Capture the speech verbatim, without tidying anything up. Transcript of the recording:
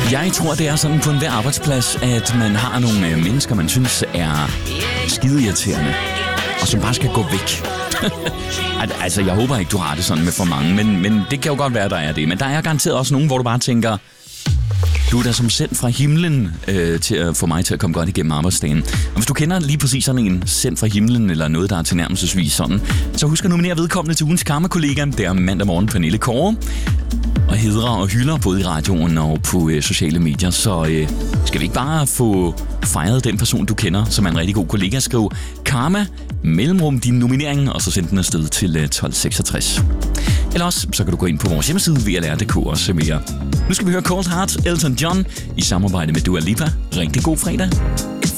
Jeg tror, det er sådan på enhver arbejdsplads, at man har nogle øh, mennesker, man synes er skideirriterende, og som bare skal gå væk. Altså, jeg håber ikke, du har det sådan med for mange, men, men det kan jo godt være, der er det. Men der er garanteret også nogen, hvor du bare tænker, du er da som sendt fra himlen øh, til at få mig til at komme godt igennem arbejdsdagen. Og hvis du kender lige præcis sådan en sendt fra himlen, eller noget, der er tilnærmelsesvis sådan, så husk at nominere vedkommende til ugens karma-kollega. Det er mandag morgen Pernille Kåre. Og hedrer og hylder både i radioen og på øh, sociale medier. Så øh, skal vi ikke bare få fejret den person, du kender, som er en rigtig god kollega? Skriv karma, mellemrum din nominering, og så send den afsted til øh, tolv seksogtres. Eller også, så kan du gå ind på vores hjemmeside, v l r punktum d k og se mere. Nu skal vi høre Cold Heart, Elton John, i samarbejde med Dua Lipa. Rigtig god fredag.